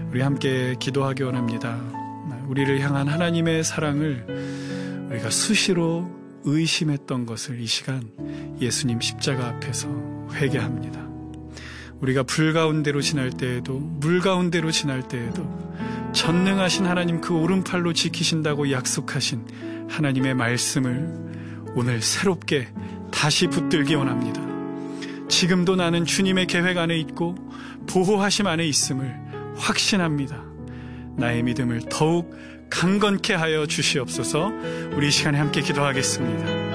우리 함께 기도하기 원합니다. 우리를 향한 하나님의 사랑을 우리가 수시로 의심했던 것을 이 시간 예수님 십자가 앞에서 회개합니다. 우리가 불 가운데로 지날 때에도, 물 가운데로 지날 때에도 전능하신 하나님, 그 오른팔로 지키신다고 약속하신 하나님의 말씀을 오늘 새롭게 다시 붙들기 원합니다. 지금도 나는 주님의 계획 안에 있고 보호하심 안에 있음을 확신합니다. 나의 믿음을 더욱 강건케 하여 주시옵소서. 우리 이 시간에 함께 기도하겠습니다.